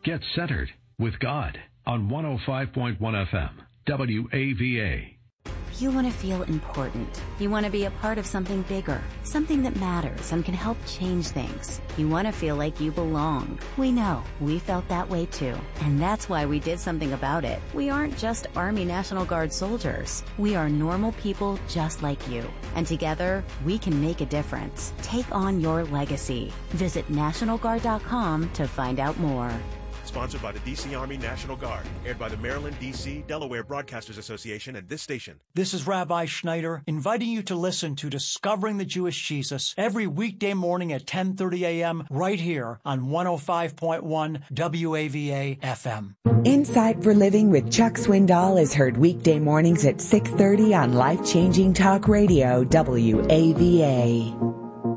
Get centered with God on 105.1 FM, WAVA. You want to feel important. You want to be a part of something bigger, something that matters and can help change things. You want to feel like you belong. We know. We felt that way too. And that's why we did something about it. We aren't just Army National Guard soldiers. We are normal people just like you. And together, we can make a difference. Take on your legacy. Visit NationalGuard.com to find out more. Sponsored by the D.C. Army National Guard. Aired by the Maryland, D.C., Delaware Broadcasters Association and this station. This is Rabbi Schneider inviting you to listen to Discovering the Jewish Jesus every weekday morning at 10:30 a.m. right here on 105.1 WAVA FM. Insight for Living with Chuck Swindoll is heard weekday mornings at 6:30 on Life Changing Talk Radio, WAVA.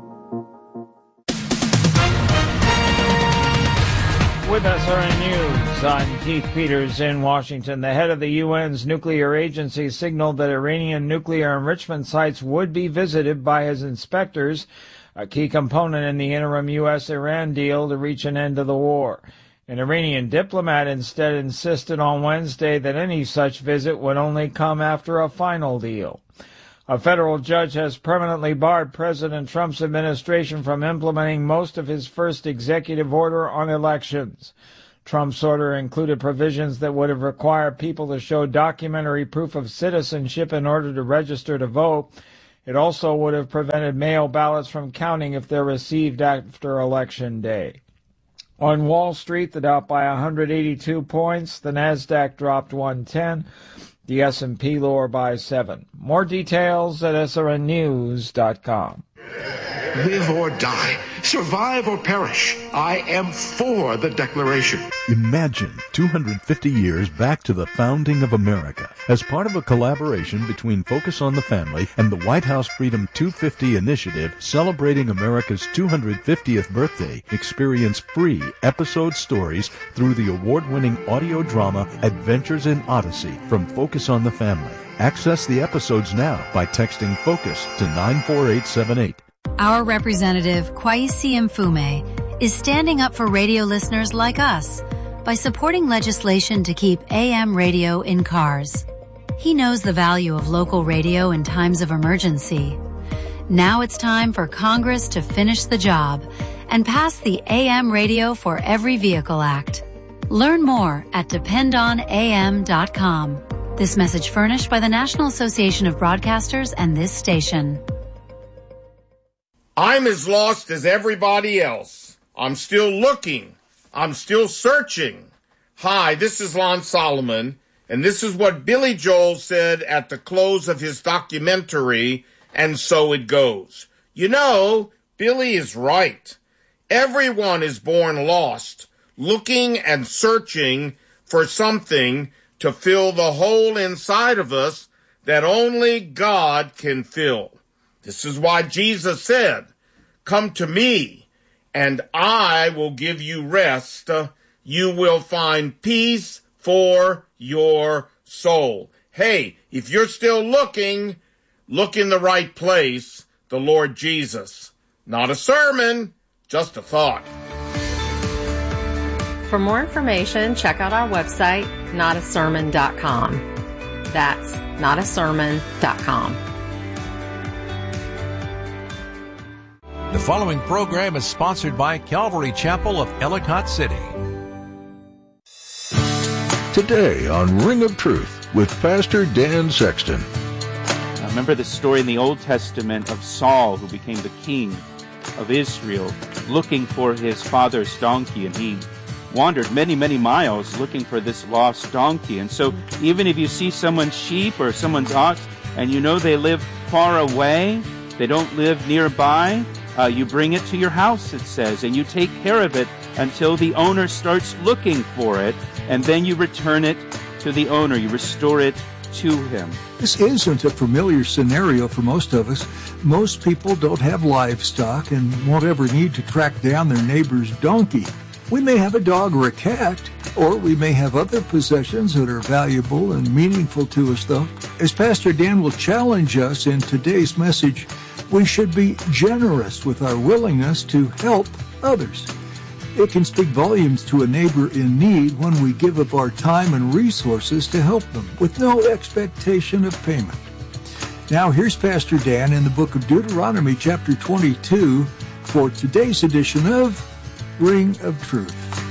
With SRN News, I'm Keith Peters in Washington. The head of the UN's nuclear agency signaled that Iranian nuclear enrichment sites would be visited by his inspectors, a key component in the interim U.S.-Iran deal to reach an end to the war. An Iranian diplomat instead insisted on Wednesday that any such visit would only come after a final deal. A federal judge has permanently barred President Trump's administration from implementing most of his first executive order on elections. Trump's order included provisions that would have required people to show documentary proof of citizenship in order to register to vote. It also would have prevented mail ballots from counting if they're received after Election Day. On Wall Street, the Dow by 182 points, the Nasdaq dropped 110. The S&P lower by 7. More details at srnnews.com. Live or die, survive or perish, I am for the Declaration. Imagine 250 years back to the founding of America. As part of a collaboration between Focus on the Family and the White House Freedom 250 initiative celebrating America's 250th birthday, experience free episode stories through the award-winning audio drama Adventures in Odyssey from Focus on the Family. Access the episodes now by texting FOCUS to 94878. Our representative, Kwesi Mfume, is standing up for radio listeners like us by supporting legislation to keep AM radio in cars. He knows the value of local radio in times of emergency. Now it's time for Congress to finish the job and pass the AM Radio for Every Vehicle Act. Learn more at dependonam.com. This message furnished by the National Association of Broadcasters and this station. I'm as lost as everybody else. I'm still looking. I'm still searching. Hi, this is Lon Solomon, and this is what Billy Joel said at the close of his documentary, And So It Goes. You know, Billy is right. Everyone is born lost, looking and searching for something to fill the hole inside of us that only God can fill. This is why Jesus said, "Come to me, and I will give you rest. You will find peace for your soul." Hey, if you're still looking, look in the right place, the Lord Jesus. Not a sermon, just a thought. For more information, check out our website, notasermon.com. That's notasermon.com. The following program is sponsored by Calvary Chapel of Ellicott City. Today on Ring of Truth with Pastor Dan Sexton. I remember the story in the Old Testament of Saul, who became the king of Israel, looking for his father's donkey, and he wandered many, many miles looking for this lost donkey. And so even if you see someone's sheep or someone's ox, and you know they live far away, they don't live nearby, you bring it to your house, it says, and you take care of it until the owner starts looking for it, and then you return it to the owner. You restore it to him. This isn't a familiar scenario for most of us. Most people don't have livestock and won't ever need to track down their neighbor's donkey. We may have a dog or a cat, or we may have other possessions that are valuable and meaningful to us, though. As Pastor Dan will challenge us in today's message, we should be generous with our willingness to help others. It can speak volumes to a neighbor in need when we give up our time and resources to help them with no expectation of payment. Now here's Pastor Dan in the book of Deuteronomy chapter 22 for today's edition of Ring of Truth.